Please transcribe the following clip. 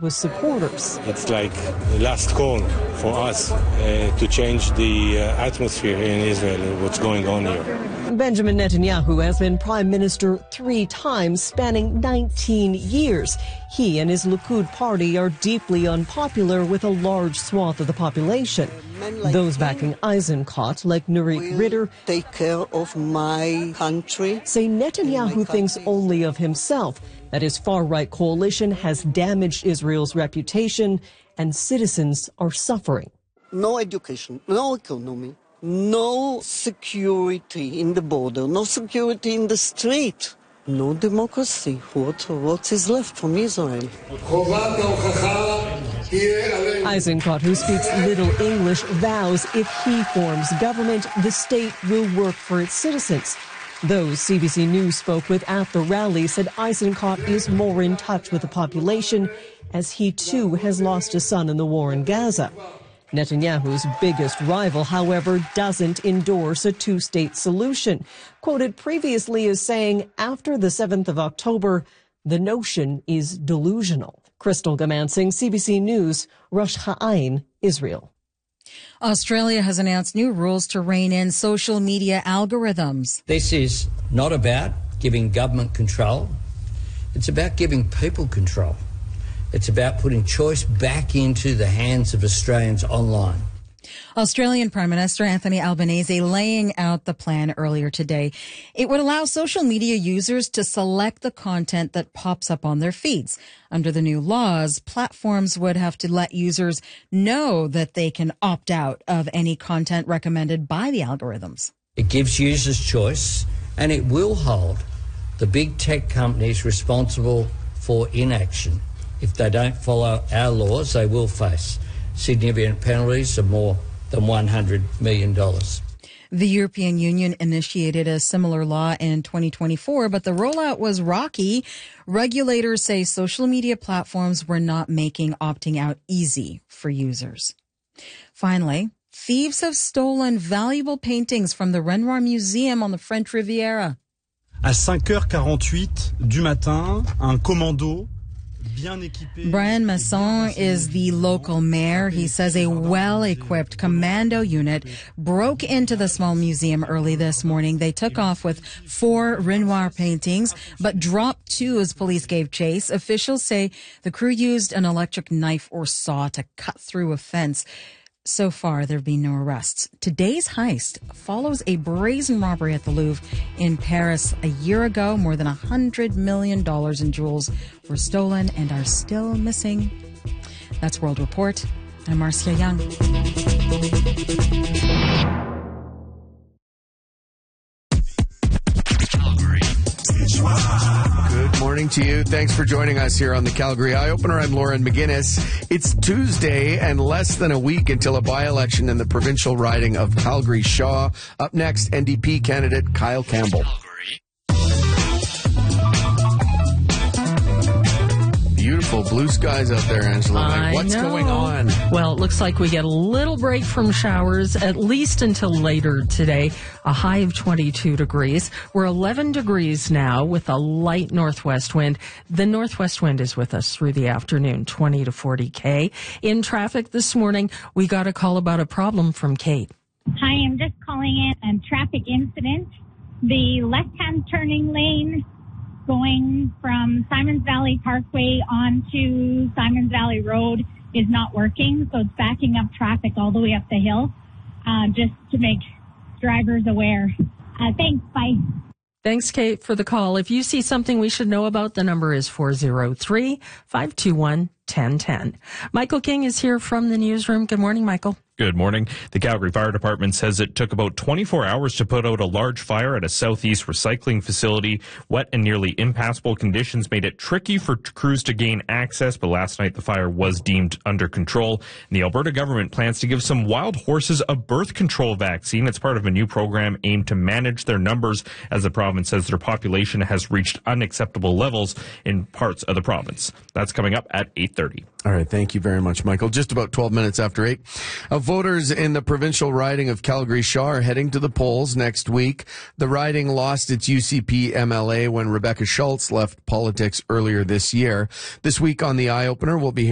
with supporters. It's like the last call for us to change the atmosphere in Israel, what's going on here. Benjamin Netanyahu has been prime minister 3 times, spanning 19 years. He and his Likud party are deeply unpopular with a large swath of the population. Those backing Eisenkot, like Nurit Ritter, take care of my country, say Netanyahu thinks only of himself, that his far-right coalition has damaged Israel's reputation, and citizens are suffering. No education, no economy, no security in the border, no security in the street, no democracy. What is left from Israel? Eisenkot, who speaks little English, vows if he forms government, the state will work for its citizens. Those CBC News spoke with at the rally said Eisenkot is more in touch with the population, as he too has lost a son in the war in Gaza. Netanyahu's biggest rival, however, doesn't endorse a two-state solution. Quoted previously as saying, after the 7th of October, the notion is delusional. Crystal Gamansing, CBC News, Rosh Ha'ain, Israel. Australia has announced new rules to rein in social media algorithms. This is not about giving government control. It's about giving people control. It's about putting choice back into the hands of Australians online. Australian Prime Minister Anthony Albanese laying out the plan earlier today. It would allow social media users to select the content that pops up on their feeds. Under the new laws, platforms would have to let users know that they can opt out of any content recommended by the algorithms. It gives users choice, and it will hold the big tech companies responsible for inaction. If they don't follow our laws, they will face significant penalties of more than $100 million. The European Union initiated a similar law in 2024, but the rollout was rocky. Regulators say social media platforms were not making opting out easy for users. Finally, thieves have stolen valuable paintings from the Renoir Museum on the French Riviera. À 5h48 du matin, un commando. Brian Masson is the local mayor. He says a well-equipped commando unit broke into the small museum early this morning. They took off with 4 Renoir paintings, but dropped 2 as police gave chase. Officials say the crew used an electric knife or saw to cut through a fence. So far, there have been no arrests. Today's heist follows a brazen robbery at the Louvre in Paris a year ago. More than $100 million in jewels were stolen and are still missing. That's World Report. I'm Marcia Young. Good morning to you. Thanks for joining us here on the Calgary Eye Opener. I'm Lauren McGinnis. It's Tuesday and less than a week until a by-election in the provincial riding of Calgary-Shaw. Up next, NDP candidate Kyle Campbell. Beautiful blue skies out there, Angela. What's going on? Well, it looks like we get a little break from showers, at least until later today. A high of 22 degrees. We're 11 degrees now with a light northwest wind. The northwest wind is with us through the afternoon, 20 to 40 K. In traffic this morning, we got a call about a problem from Kate. Hi, I'm just calling in a traffic incident. The left-hand turning lane going from Simons Valley Parkway onto Simons Valley Road is not working, so it's backing up traffic all the way up the hill, just to make drivers aware. Thanks, bye. Thanks, Kate, for the call. If you see something we should know about, the number is 403-521-1010. Michael King is here from the newsroom. Good morning, Michael. Good morning. The Calgary Fire Department says it took about 24 hours to put out a large fire at a southeast recycling facility. Wet and nearly impassable conditions made it tricky for crews to gain access, but last night the fire was deemed under control. And the Alberta government plans to give some wild horses a birth control vaccine. It's part of a new program aimed to manage their numbers, as the province says their population has reached unacceptable levels in parts of the province. That's coming up at 8:30. All right. Thank you very much, Michael. Just about 12 minutes after 8. Voters in the provincial riding of Calgary-Shaw are heading to the polls next week. The riding lost its UCP MLA when Rebecca Schultz left politics earlier this year. This week on the Eye Opener, we'll be